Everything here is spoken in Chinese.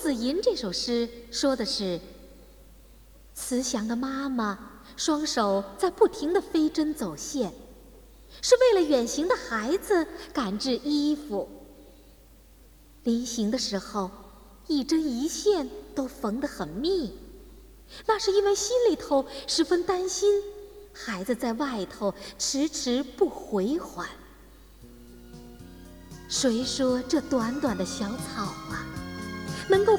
子吟》这首诗说的是慈祥的妈妈双手在不停地飞针走线，是为了远行的孩子赶制衣服。临行的时候，一针一线都缝得很密，那是因为心里头十分担心孩子在外头迟迟不回还。谁说这短短的小草啊，能够